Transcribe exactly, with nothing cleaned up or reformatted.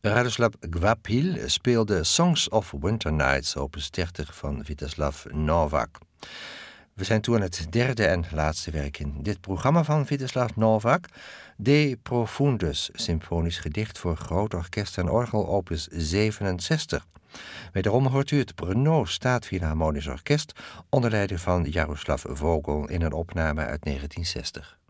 Radoslav Kvapil speelde Songs of Winter Nights, opus dertig van Vítězslav Novák. We zijn toe aan het derde en laatste werk in dit programma van Vítězslav Novák, De Profundus, symfonisch gedicht voor groot orkest en orgel, opus zevenenzestig. Wederom hoort u het Brno Staatsfilharmonisch Orkest onder leiding van Jaroslav Vogel in een opname uit negentien zestig.